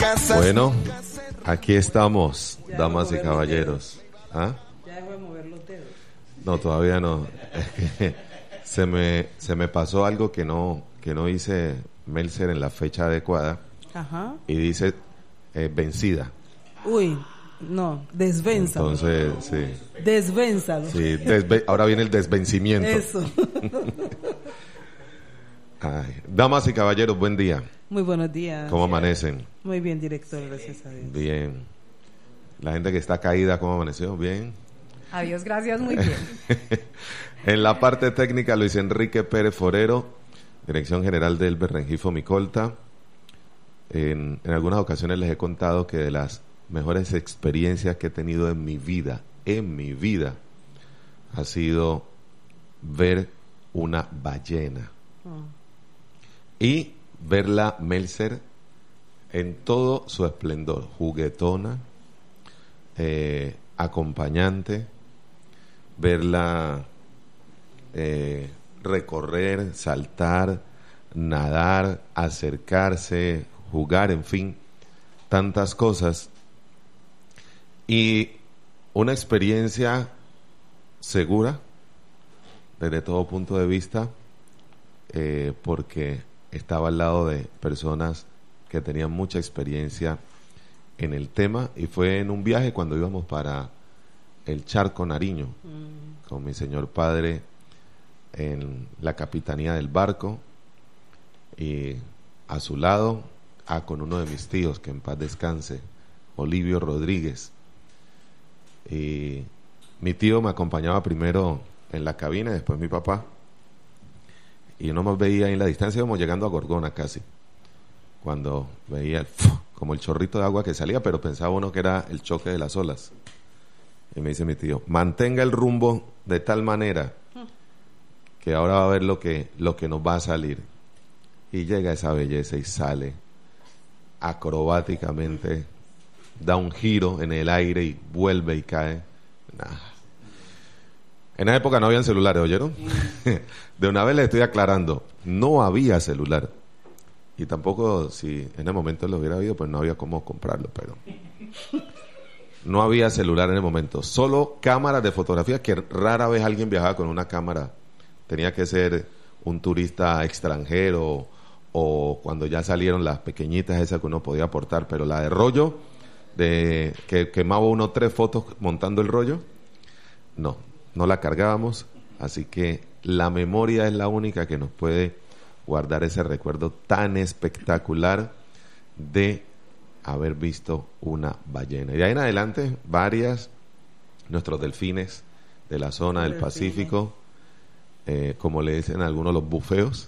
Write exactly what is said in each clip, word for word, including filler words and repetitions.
Bueno, aquí estamos, damas y caballeros. ¿Ah? ¿Ya dejó de mover los dedos? No, todavía no. Es que se me, se me pasó algo que no, que no hice Meltzer en la fecha adecuada. Ajá. Y dice eh, vencida. Uy, no, desvénsalo. Entonces, sí. Desvénsalo. Sí, desve- ahora viene el desvencimiento. Eso. Ay, damas y caballeros, buen día. Muy buenos días. ¿Cómo amanecen? Muy bien, director, gracias a Dios. Bien. La gente que está caída, ¿cómo amaneció? Bien. Adiós, gracias, muy bien. En la parte técnica, Luis Enrique Pérez Forero, Dirección General del Rengifo Micolta. En, en algunas ocasiones les he contado que de las mejores experiencias que he tenido en mi vida, en mi vida, ha sido ver una ballena. Oh. Y verla, Meltzer, en todo su esplendor, juguetona, eh, acompañante, verla eh, recorrer, saltar, nadar, acercarse, jugar, en fin, tantas cosas. Y una experiencia segura desde todo punto de vista, eh, porque estaba al lado de personas que tenían mucha experiencia en el tema, y fue en un viaje cuando íbamos para el Charco Nariño, mm. con mi señor padre en la capitanía del barco, y a su lado, ah, con uno de mis tíos, que en paz descanse, Olivio Rodríguez. Y mi tío me acompañaba primero en la cabina, y después mi papá, y uno más veía ahí en la distancia, íbamos llegando a Gorgona casi, cuando veía el, como el chorrito de agua que salía, pero pensaba uno que era el choque de las olas. Y me dice mi tío, mantenga el rumbo de tal manera que ahora va a ver lo que, lo que nos va a salir. Y llega esa belleza y sale acrobáticamente, da un giro en el aire y vuelve y cae. Nah. En esa época no habían celulares, ¿oyeron? De una vez les estoy aclarando, no había celular. Y tampoco, si en el momento lo hubiera habido, pues no había cómo comprarlo, pero no había celular en el momento. Solo cámaras de fotografía, que rara vez alguien viajaba con una cámara. Tenía que ser un turista extranjero, o cuando ya salieron las pequeñitas esas que uno podía aportar, pero la de rollo, de que quemaba uno tres fotos montando el rollo, no, no la cargábamos. Así que la memoria es la única que nos puede guardar ese recuerdo tan espectacular de haber visto una ballena. Y de ahí en adelante, varias, nuestros delfines de la zona del Pacífico, eh, como le dicen algunos, los bufeos.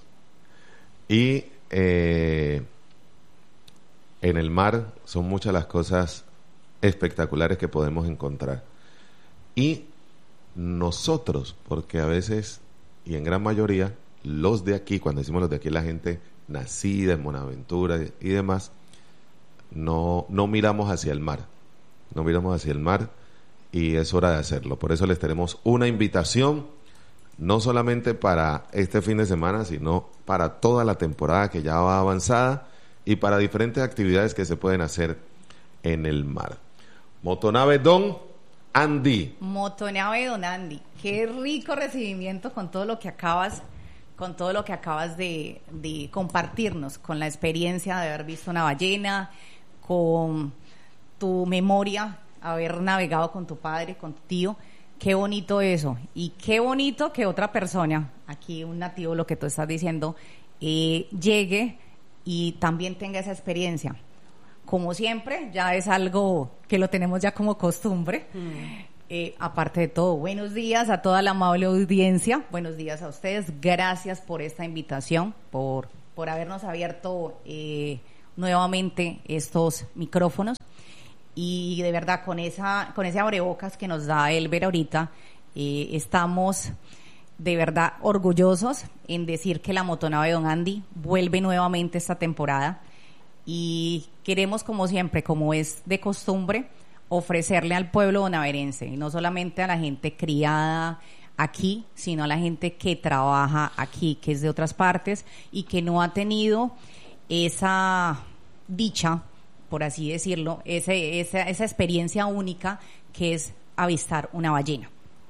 Y eh, en el mar son muchas las cosas espectaculares que podemos encontrar. Y nosotros, porque a veces, y en gran mayoría, los de aquí, cuando decimos los de aquí, la gente nacida en Buenaventura y demás, no, no miramos hacia el mar, no miramos hacia el mar, y es hora de hacerlo. Por eso les tenemos una invitación, no solamente para este fin de semana, sino para toda la temporada que ya va avanzada, y para diferentes actividades que se pueden hacer en el mar. Motonave Don Andy. Motonave Don Andy. Qué rico recibimiento con todo lo que acabas con todo lo que acabas de, de compartirnos, con la experiencia de haber visto una ballena, con tu memoria, haber navegado con tu padre, con tu tío. Qué bonito eso, y qué bonito que otra persona, aquí un nativo, lo que tú estás diciendo, eh, llegue y también tenga esa experiencia. Como siempre, ya es algo que lo tenemos ya como costumbre. Mm. Eh, aparte de todo, buenos días a toda la amable audiencia, buenos días a ustedes, gracias por esta invitación, por, por habernos abierto eh, nuevamente estos micrófonos, y de verdad con esa con ese abrebocas que nos da Elber ahorita, eh, estamos de verdad orgullosos en decir que la motonave Don Andy vuelve nuevamente esta temporada, y queremos, como siempre, como es de costumbre, ofrecerle al pueblo bonaerense, y no solamente a la gente criada aquí, sino a la gente que trabaja aquí, que es de otras partes y que no ha tenido esa dicha por así decirlo, ese, esa, esa experiencia única que es avistar una ballena.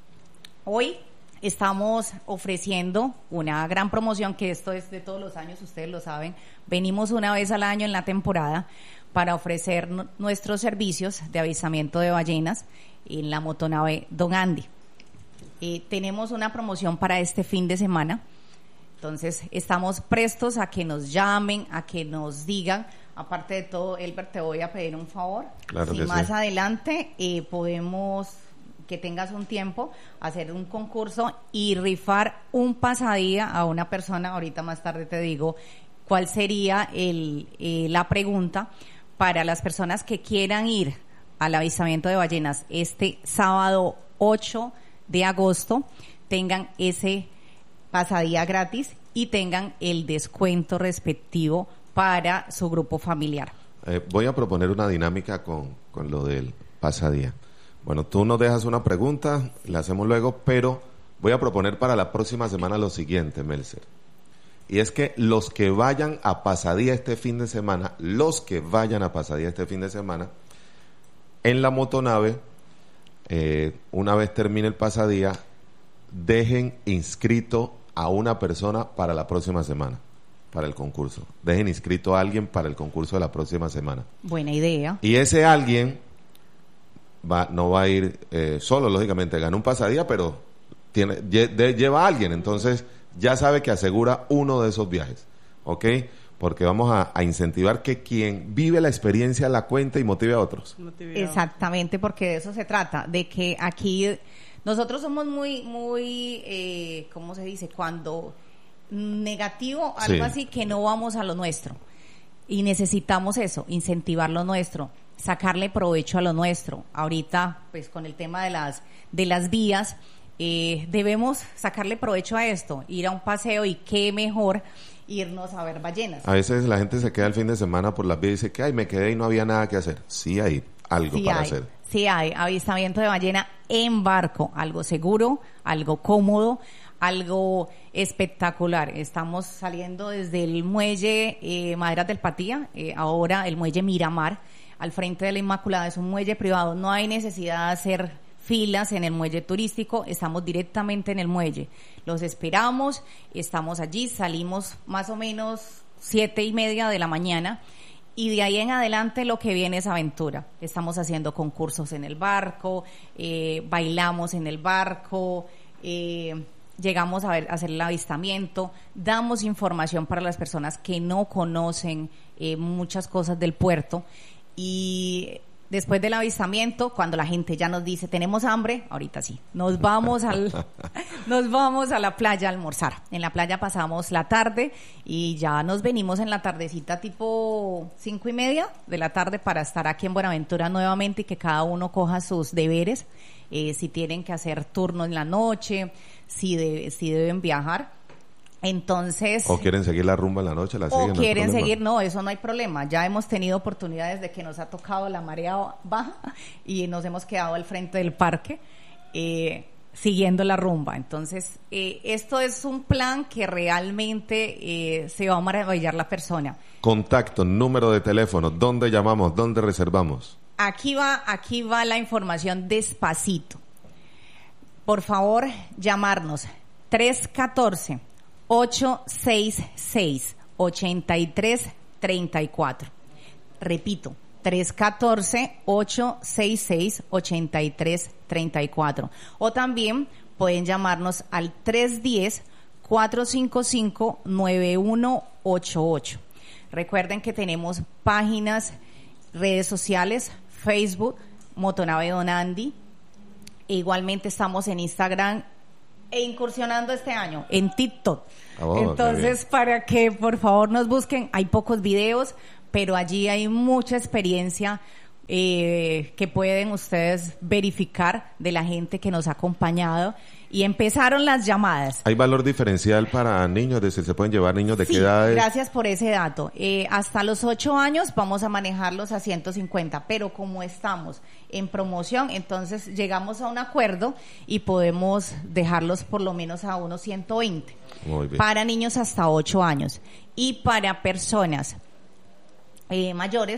Hoy estamos ofreciendo una gran promoción, que esto es de todos los años, ustedes lo saben. Venimos una vez al año en la temporada para ofrecer n- nuestros servicios de avistamiento de ballenas en la motonave Don Andy. Eh, tenemos una promoción para este fin de semana, entonces estamos prestos a que nos llamen, a que nos digan. Aparte de todo, Elber, te voy a pedir un favor. Claro si que más sí. adelante eh, podemos, que tengas un tiempo, hacer un concurso y rifar un pasadía a una persona. Ahorita más tarde te digo cuál sería el, eh, la pregunta para las personas que quieran ir al avistamiento de ballenas este sábado ocho de agosto, tengan ese pasadía gratis y tengan el descuento respectivo para su grupo familiar. Eh, voy a proponer una dinámica con, con lo del pasadía. Bueno, tú nos dejas una pregunta, la hacemos luego, pero voy a proponer para la próxima semana lo siguiente, Melser. Y es que los que vayan a pasadía este fin de semana, los que vayan a pasadía este fin de semana, en la motonave, eh, una vez termine el pasadía, dejen inscrito a una persona para la próxima semana, para el concurso. Dejen inscrito a alguien para el concurso de la próxima semana. Buena idea. Y ese alguien va, no va a ir eh, solo, lógicamente, gana un pasadía, pero tiene, lle, de, lleva a alguien, entonces ya sabe que asegura uno de esos viajes, ¿ok? Porque vamos a, a incentivar que quien vive la experiencia la cuente y motive a otros. Motivado. Exactamente, porque de eso se trata, de que aquí nosotros somos muy, muy, eh, ¿cómo se dice? Cuando negativo, algo Sí. así, que no vamos a lo nuestro. Y necesitamos eso, incentivar lo nuestro, sacarle provecho a lo nuestro. Ahorita, pues con el tema de las, de las vías, eh, debemos sacarle provecho a esto, ir a un paseo, y qué mejor irnos a ver ballenas. A veces la gente se queda el fin de semana por las vías y dice que ay, me quedé y no había nada que hacer. Sí hay algo Sí para hay, hacer. sí hay avistamiento de ballena en barco, algo seguro, algo cómodo, algo espectacular. Estamos saliendo desde el muelle eh, Maderas del Patía, eh, ahora el muelle Miramar, al frente de la Inmaculada. Es un muelle privado, no hay necesidad de hacer filas en el muelle turístico, estamos directamente en el muelle. Los esperamos, estamos allí, salimos más o menos siete y media de la mañana, y de ahí en adelante lo que viene es aventura. Estamos haciendo concursos en el barco, eh, bailamos en el barco, eh, llegamos a, ver, a hacer el avistamiento, damos información para las personas que no conocen eh, muchas cosas del puerto. Y después del avistamiento, cuando la gente ya nos dice tenemos hambre, ahorita sí, nos vamos al nos vamos a la playa a almorzar. En la playa pasamos la tarde y ya nos venimos en la tardecita tipo cinco y media de la tarde para estar aquí en Buenaventura nuevamente, y que cada uno coja sus deberes, eh, si tienen que hacer turno en la noche, si, de, si deben viajar. Entonces, O quieren seguir la rumba en la noche, la siguen. o no hay quieren problema. seguir, no, eso no hay problema. Ya hemos tenido oportunidades de que nos ha tocado la marea baja y nos hemos quedado al frente del parque eh, siguiendo la rumba. Entonces, eh, esto es un plan que realmente eh, se va a maravillar la persona. Contacto, número de teléfono, ¿dónde llamamos? ¿Dónde reservamos? Aquí va, aquí va la información despacito. Por favor, llamarnos tres uno cuatro, ocho seis seis, ocho tres tres cuatro. Repito, tres uno cuatro, ocho seis seis, ocho tres tres cuatro. O también pueden llamarnos al tres uno cero, cuatro cinco cinco, nueve uno ocho ocho. Recuerden que tenemos páginas, redes sociales, Facebook, Motonave Don Andy. E igualmente estamos en Instagram e incursionando este año en TikTok. Oh, Entonces, para que por favor nos busquen, hay pocos videos, pero allí hay mucha experiencia eh, que pueden ustedes verificar de la gente que nos ha acompañado. Y empezaron las llamadas. ¿Hay valor diferencial para niños? Es decir, ¿se pueden llevar niños de Sí, qué edades? gracias por ese dato. Eh, hasta los ocho años vamos a manejarlos a ciento cincuenta, pero como estamos en promoción, entonces llegamos a un acuerdo y podemos dejarlos por lo menos a unos ciento veinte. Muy bien. Para niños hasta ocho años. Y para personas eh, mayores,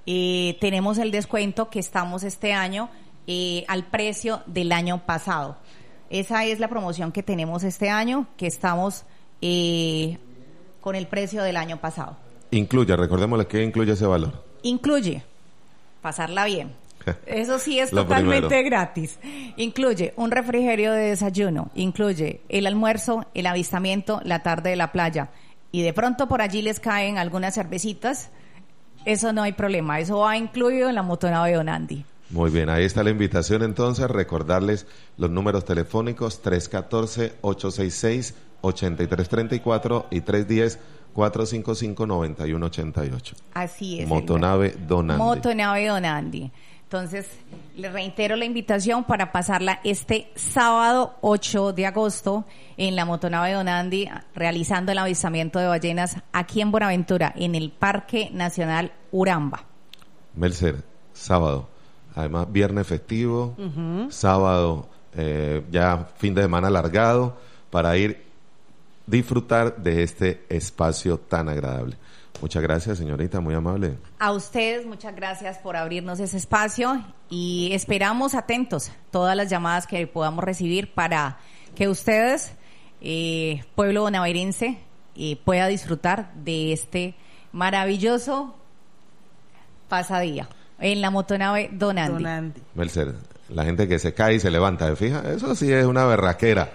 eh, tenemos el descuento que estamos este año eh, al precio del año pasado. Esa es la promoción que tenemos este año, que estamos eh, con el precio del año pasado. Incluye, recordémosle que incluye ese valor. Incluye pasarla bien. Eso sí es Lo totalmente primero. gratis. Incluye un refrigerio de desayuno, incluye el almuerzo, el avistamiento, la tarde de la playa. Y de pronto por allí les caen algunas cervecitas. Eso no hay problema. Eso va incluido en la motonave Don Andy. Muy bien, ahí está la invitación entonces. Recordarles los números telefónicos tres uno cuatro, ocho seis seis, ocho tres tres cuatro y tres uno cero, cuatro cinco cinco, nueve uno ocho ocho. Así es. Motonave Don Andy. Motonave Don Andy. Entonces, les reitero la invitación para pasarla este sábado ocho de agosto en la Motonave Don Andy, realizando el avistamiento de ballenas aquí en Buenaventura, en el Parque Nacional Uramba. Melcer, sábado. Además, viernes festivo, uh-huh. sábado eh, ya fin de semana alargado, para ir disfrutar de este espacio tan agradable. Muchas gracias, señorita, muy amable. A ustedes, muchas gracias por abrirnos ese espacio y esperamos atentos todas las llamadas que podamos recibir para que ustedes, eh, pueblo bonaerense, eh, pueda disfrutar de este maravilloso pasadía en la motonave Don Andy. Don Andy. Melcer, la gente que se cae y se levanta, ¿te fijas? Eso sí es una berraquera.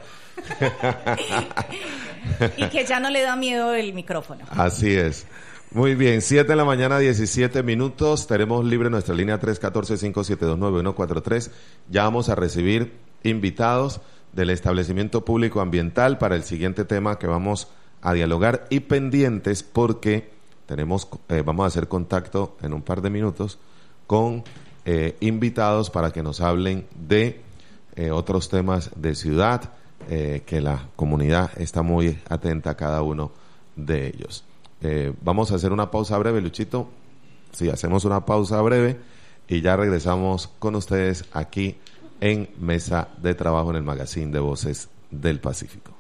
Y que ya no le da miedo el micrófono. Así es. Muy bien, siete de la mañana, diecisiete minutos. Tenemos libre nuestra línea tres uno cuatro, cinco siete dos, nueve uno cuatro tres. Ya vamos a recibir invitados del establecimiento público ambiental para el siguiente tema que vamos a dialogar, y pendientes porque tenemos, eh, vamos a hacer contacto en un par de minutos con eh, invitados para que nos hablen de eh, otros temas de ciudad, eh, que la comunidad está muy atenta a cada uno de ellos. Eh, vamos a hacer una pausa breve, Luchito. Sí, hacemos una pausa breve y ya regresamos con ustedes aquí en Mesa de Trabajo en el Magazine de Voces del Pacífico.